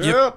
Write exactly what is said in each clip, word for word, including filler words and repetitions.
Yep.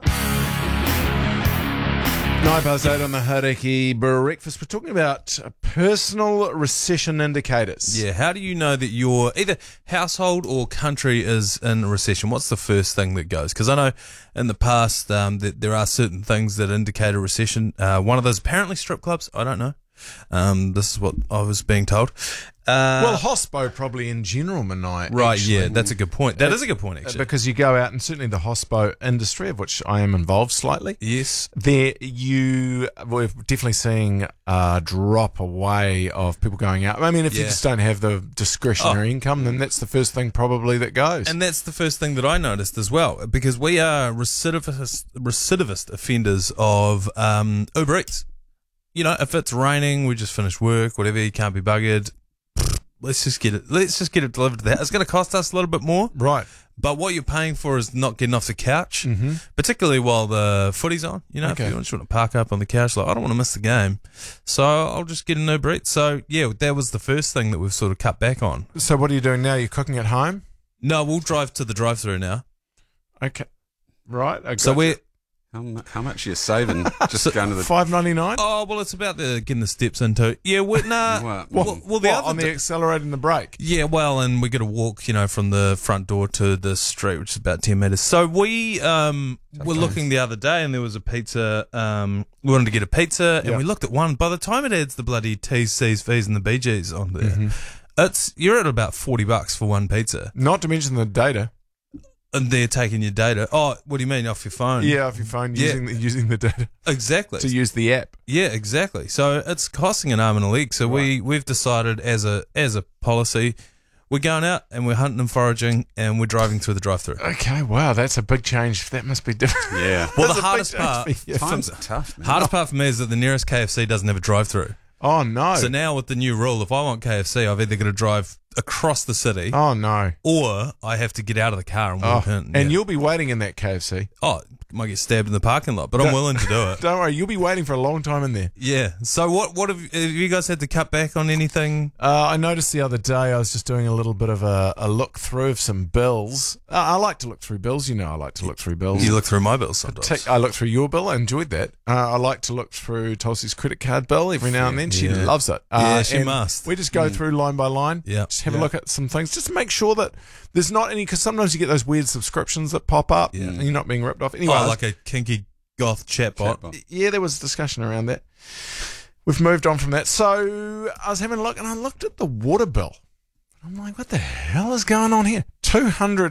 nine past eight on the Hauraki Breakfast. We're talking about personal recession indicators. Yeah, how do you know that your either household or country is in a recession? What's the first thing that goes? Because I know in the past um, that there are certain things that indicate a recession. Uh, one of those apparently strip clubs. I don't know. Um, this is what I was being told. Uh, Well, hospo probably in general, Manai. right, actually. yeah, that's a good point. That is a good point, actually. Because you go out, and certainly the hospo industry, of which I am involved slightly, Yes. there you we're definitely seeing a drop away of people going out. I mean, if you Yeah. just don't have the discretionary Oh. income, then that's the first thing probably that goes. And that's the first thing that I noticed as well, because we are recidivist, recidivist offenders of um, Uber Eats. You know, if it's raining, we just finished work, whatever, you can't be buggered. Let's just get it. Let's just get it delivered to the house. It's going to cost us a little bit more, right. but what you're paying for is not getting off the couch, Mm-hmm. particularly while the footy's on. You know, Okay. if you just want to park up on the couch, like I don't want to miss the game, so I'll just get an Uber Eats. So yeah, that was the first thing that we've sort of cut back on. So what are you doing now? You're cooking at home? No, we'll drive to the drive-through now. Okay. Right. I So gotcha. we're How, mu- how much are you saving just going to the... five ninety-nine. oh well, it's about the getting the steps into. Yeah, we nah. What? well, well, the What, other on the d- accelerator and the brake? Yeah, well, and we got to walk, you know, from the front door to the street, which is about ten meters. So we um were looking the other day, and there was a pizza. Um, we wanted to get a pizza, and Yeah. we looked at one. By the time it adds the bloody T's, C's, V's, and the B Gs on there, Mm-hmm. it's you're at about forty bucks for one pizza, Not to mention the data. and they're taking your data. Oh, what do you mean off your phone? Yeah, off your phone, Yeah. using the, using the data exactly. to use the app. Yeah, exactly. So it's costing an arm and a leg. So we we've decided as a as a policy, we're going out and we're hunting and foraging, and we're driving through the drive-through. Okay, wow, that's a big change. That must be different. Yeah. Well, That's the a hardest big change part, for you. Times are tough, man. hardest part for me is that the nearest K F C doesn't have a drive-through. Oh no! So now with the new rule, if I want K F C, I've either got to drive across the city, oh no! or I have to get out of the car and Oh, walk in. and Yeah. you'll be waiting in that K F C. oh, might get stabbed in the parking lot, but I'm Don't- willing to do it. Don't worry, you'll be waiting for a long time in there. Yeah. So what what have, have you guys had to cut back on anything? Uh, I noticed the other day I was just doing a little bit of a, a look through of some bills. Uh, I like to look through bills, you know. I like to look through bills. You look through my bills sometimes. Take- I look through your bill. I enjoyed that. Uh, I like to look through Tulsi's credit card bill every now and then. She Yeah. loves it. Uh, Yeah, she and must. We just go through line by line. Yeah. Just have a Yeah. look at some things. Just to make sure that there's not any, because sometimes you get those weird subscriptions that pop up Yeah. and you're not being ripped off. Anyway, I Oh, was- like a kinky goth chatbot. Chatbot. yeah, there was discussion around that. We've moved on from that. So I was having a look and I looked at the water bill. I'm like, what the hell is going on here? two hundred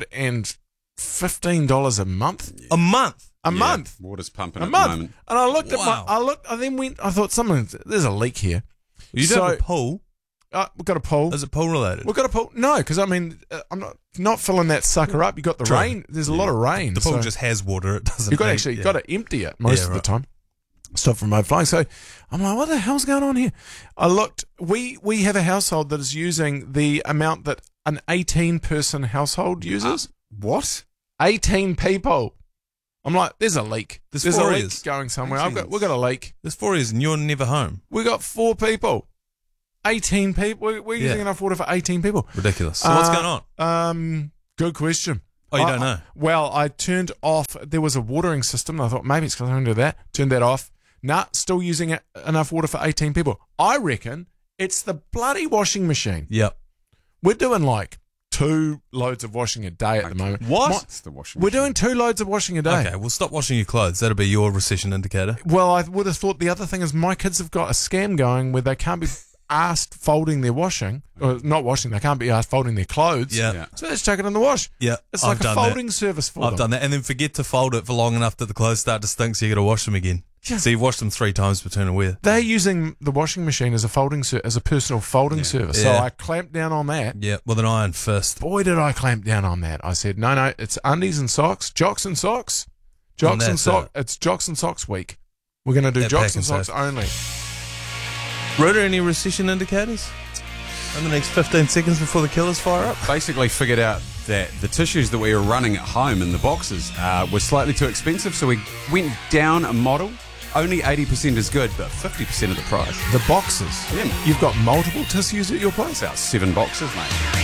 fifteen dollars a month? A month. A Yeah, month. Water's pumping A at the month. moment. And I looked at my, Wow. I looked, I then went, I thought, someone, there's a leak here. You don't So- have a pool. Uh, we've got a pool. Is it pool related? We've got a pool. No, because I mean, uh, I'm not not filling that sucker up. You got the True. rain. There's a lot of rain. The pool so just has water. It doesn't. you got need- actually yeah. got to empty it most Yeah, of the right. time. Stop from overflowing. So I'm like, what the hell's going on here? I looked. We we have a household that is using the amount that an eighteen person household uses. What? eighteen people. I'm like, there's a leak. There's There's, a four leak ears. going somewhere. I've got we've got a leak. There's four years and you're never home. We got four people. eighteen people. We're, we're using Yeah. enough water for eighteen people. Ridiculous. So what's Uh, going on? Um, good question. Oh, you I- don't know? Well, I turned off. There was a watering system. I thought maybe it's because I don't do that. Turned that off. Nah, still using it, enough water for eighteen people. I reckon it's the bloody washing machine. Yep. We're doing like two loads of washing a day at the moment. What? My- It's the washing we're machine. doing two loads of washing a day. Okay, well, stop washing your clothes. That'll be your recession indicator. Well, I would have thought the other thing is my kids have got a scam going where they can't be asked folding their washing, or not washing, they can't be asked folding their clothes. Yeah. Yeah. So they just chuck it in the wash. Yeah. It's I've like a done folding that. service for I've them. done that. And then forget to fold it for long enough that the clothes start to stink, so you got to wash them again. Yeah. So you've washed them three times between a wear. They're using the washing machine as a folding ser- as a personal folding service. So Yeah. I clamped down on that. Yeah, with an iron fist. Boy, did I clamp down on that. I said, no, no, it's undies and socks, jocks and socks. Jocks and that's socks. it. It's jocks and socks week. We're going to do At jocks Pack and and socks only. Rhoda, any recession indicators? In the next fifteen seconds before the killers fire up? Basically figured out that the tissues that we were running at home in the boxes uh, were slightly too expensive, so we went down a model. Only eighty percent is good, but fifty percent of the price. The boxes. Yeah, man. You've got multiple tissues at your place? About seven boxes, mate.